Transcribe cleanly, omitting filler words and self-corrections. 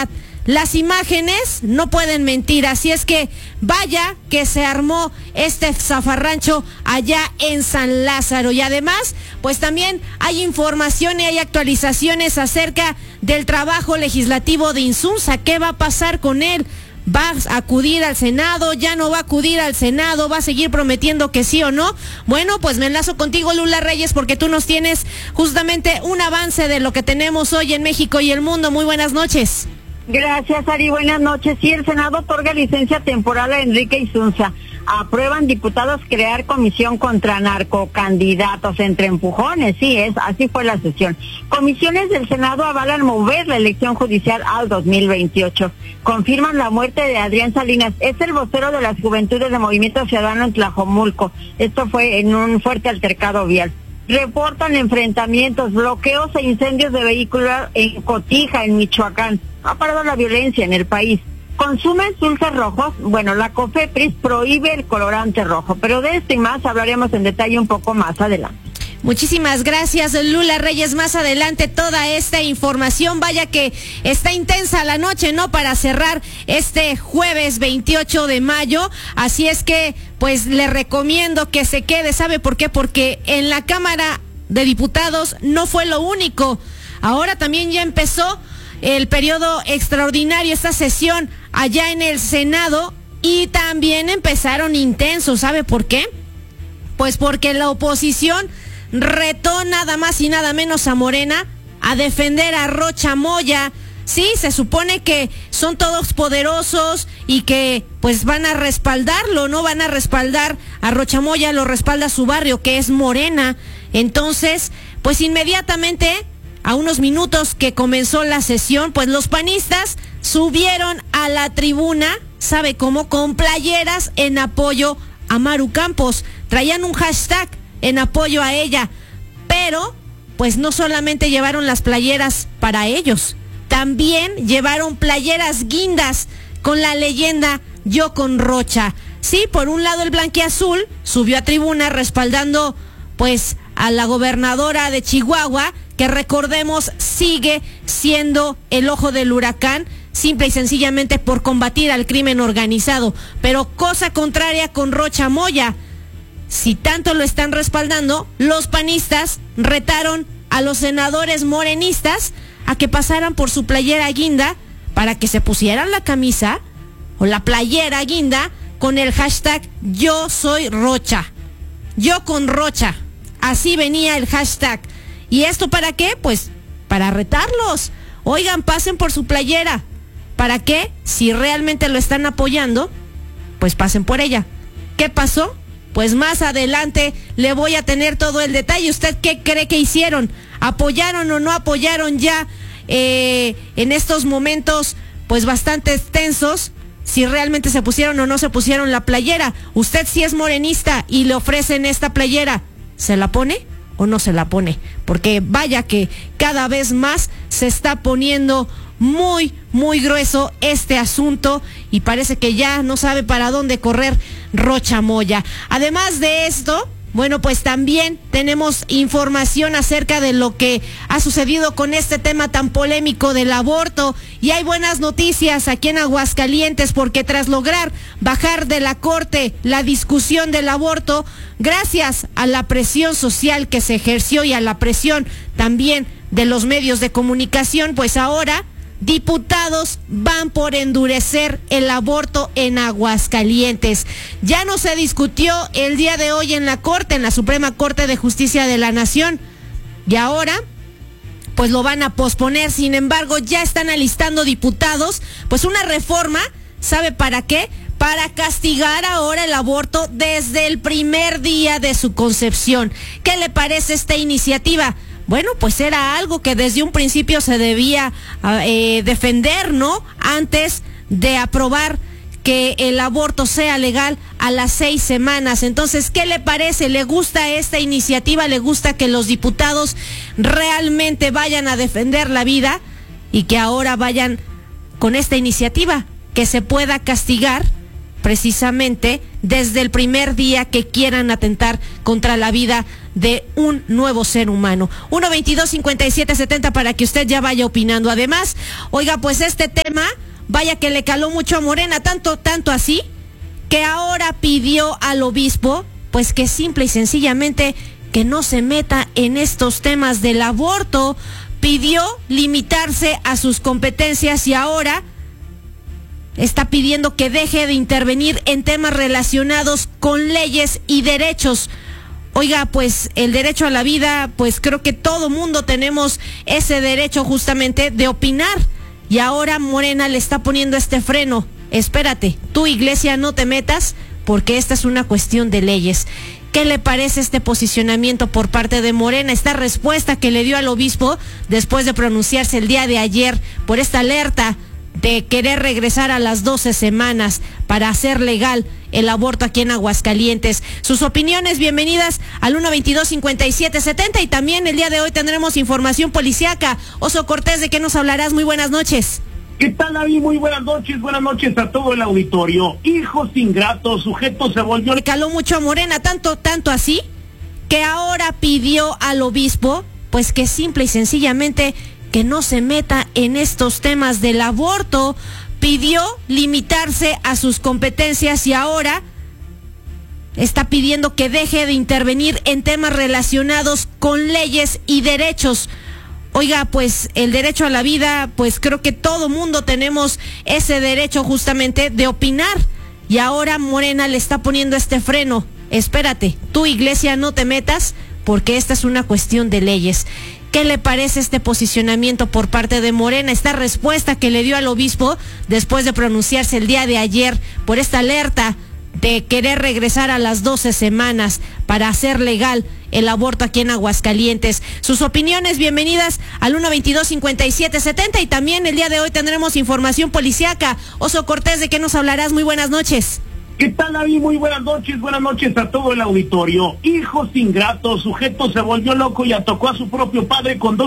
verdad. Las imágenes no pueden mentir, así es que vaya que se armó este zafarrancho allá en San Lázaro. Y además, pues también hay información y hay actualizaciones acerca del trabajo legislativo de Insunza. ¿Qué va a pasar con él? ¿Va a acudir al Senado? ¿Ya no va a acudir al Senado? ¿Va a seguir prometiendo que sí o no? Bueno, pues me enlazo contigo, Lula Reyes, porque tú nos tienes justamente un avance de lo que tenemos hoy en México y el mundo. Muy buenas noches. Gracias, Ari. Buenas noches. Sí, el Senado otorga licencia temporal a Enrique Insunza. Aprueban diputados crear comisión contra narcocandidatos entre empujones. Sí, así fue la sesión. Comisiones del Senado avalan mover la elección judicial al 2028. Confirman la muerte de Adrián Salinas. Es el vocero de las Juventudes de Movimiento Ciudadano en Tlajomulco. Esto fue en un fuerte altercado vial. Reportan enfrentamientos, bloqueos e incendios de vehículos en Cotija, en Michoacán. Ha parado la violencia en el país. ¿Consumen dulces rojos? Bueno, la COFEPRIS prohíbe el colorante rojo, pero de esto y más hablaremos en detalle un poco más adelante. Muchísimas gracias, Lula Reyes. Más adelante toda esta información. Vaya que está intensa la noche, ¿no? Para cerrar este jueves 28 de mayo. Así es que, pues, le recomiendo que se quede. ¿Sabe por qué? Porque en la Cámara de Diputados no fue lo único. Ahora también ya empezó el periodo extraordinario, esta sesión allá en el Senado, y también empezaron intensos. ¿Sabe por qué? Pues porque la oposición retó nada más y nada menos a Morena a defender a Rocha Moya. Sí, se supone que son todos poderosos y que pues van a respaldarlo, ¿no? Van a respaldar a Rocha Moya, lo respalda su barrio, que es Morena. Entonces, pues inmediatamente, a unos minutos que comenzó la sesión, pues los panistas subieron a la tribuna, ¿sabe cómo? Con playeras en apoyo a Maru Campos. Traían un hashtag en apoyo a ella, pero pues no solamente llevaron las playeras para ellos, también llevaron playeras guindas con la leyenda Yo con Rocha. Sí, por un lado el blanquiazul subió a tribuna respaldando pues a la gobernadora de Chihuahua, que recordemos sigue siendo el ojo del huracán, simple y sencillamente por combatir al crimen organizado. Pero cosa contraria con Rocha Moya. Si tanto lo están respaldando, los panistas retaron a los senadores morenistas a que pasaran por su playera guinda para que se pusieran la camisa o la playera guinda con el hashtag Yo soy Rocha, Yo con Rocha. Así venía el hashtag. ¿Y esto para qué? Pues para retarlos. Oigan, pasen por su playera. ¿Para qué? Si realmente lo están apoyando, pues pasen por ella. ¿Qué pasó? Pues más adelante le voy a tener todo el detalle. ¿Usted qué cree que hicieron? ¿Apoyaron o no apoyaron ya en estos momentos pues bastante tensos? Si realmente se pusieron o no se pusieron la playera. Usted si es morenista y le ofrecen esta playera, ¿se la pone o no se la pone? Porque vaya que cada vez más se está poniendo muy, muy grueso este asunto y parece que ya no sabe para dónde correr Rocha Moya. Además de esto, bueno, pues también tenemos información acerca de lo que ha sucedido con este tema tan polémico del aborto. Y hay buenas noticias aquí en Aguascalientes, porque tras lograr bajar de la Corte la discusión del aborto, gracias a la presión social que se ejerció y a la presión también de los medios de comunicación, pues ahora diputados van por endurecer el aborto en Aguascalientes. Ya no se discutió el día de hoy en la Corte, en la Suprema Corte de Justicia de la Nación, y ahora pues lo van a posponer. Sin embargo, ya están alistando diputados pues una reforma, ¿sabe para qué? Para castigar ahora el aborto desde el primer día de su concepción. ¿Qué le parece esta iniciativa? Bueno, pues era algo que desde un principio se debía defender, ¿no? Antes de aprobar que el aborto sea legal a las 6 semanas. Entonces, ¿qué le parece? ¿Le gusta esta iniciativa? ¿Le gusta que los diputados realmente vayan a defender la vida y que ahora vayan con esta iniciativa? Que se pueda castigar precisamente desde el primer día que quieran atentar contra la vida de un nuevo ser humano. 1-22-57-70 para que usted ya vaya opinando. Además, oiga, pues este tema, vaya que le caló mucho a Morena, tanto así, que ahora pidió al obispo, pues que simple y sencillamente que no se meta en estos temas del aborto, pidió limitarse a sus competencias y ahora está pidiendo que deje de intervenir en temas relacionados con leyes y derechos. Oiga, pues el derecho a la vida, pues creo que todo mundo tenemos ese derecho justamente de opinar. Y ahora Morena le está poniendo este freno. Espérate, tu iglesia no te metas porque esta es una cuestión de leyes. ¿Qué le parece este posicionamiento por parte de Morena? Esta respuesta que le dio al obispo después de pronunciarse el día de ayer por esta alerta de querer regresar a las 12 semanas para hacer legal el aborto aquí en Aguascalientes. Sus opiniones, bienvenidas al 1-22-57-70 y también el día de hoy tendremos información policíaca. Oso Cortés, ¿de qué nos hablarás? Muy buenas noches. ¿Qué tal, David? Muy buenas noches a todo el auditorio. Hijos ingratos, sujeto se volvió... Le caló mucho a Morena, tanto así, que ahora pidió al obispo, pues que simple y sencillamente que no se meta en estos temas del aborto, pidió limitarse a sus competencias y ahora está pidiendo que deje de intervenir en temas relacionados con leyes y derechos. Oiga, pues el derecho a la vida, pues creo que todo mundo tenemos ese derecho justamente de opinar. Y ahora Morena le está poniendo este freno. Espérate, tu iglesia no te metas porque esta es una cuestión de leyes. ¿Qué le parece este posicionamiento por parte de Morena? Esta respuesta que le dio al obispo después de pronunciarse el día de ayer por esta alerta de querer regresar a las 12 semanas para hacer legal el aborto aquí en Aguascalientes. Sus opiniones, bienvenidas al 1-22-57-70 y también el día de hoy tendremos información policíaca. Oso Cortés, ¿de qué nos hablarás? Muy buenas noches. ¿Qué tal, David? Muy buenas noches a todo el auditorio. Hijos ingratos, sujeto se volvió loco y atacó a su propio padre con dos